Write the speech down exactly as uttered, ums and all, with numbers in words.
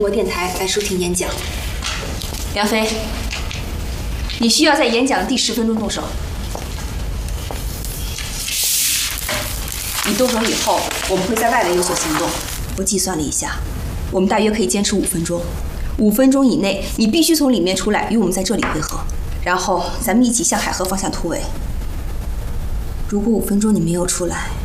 我电台来收听演讲。 梁飞，你需要在演讲的第十分钟动手。你动手以后，我们会在外围有所行动。我计算了一下，我们大约可以坚持五分钟。五分钟以内，你必须从里面出来，与我们在这里会合，然后咱们一起向海河方向突围。如果五分钟你没有出来，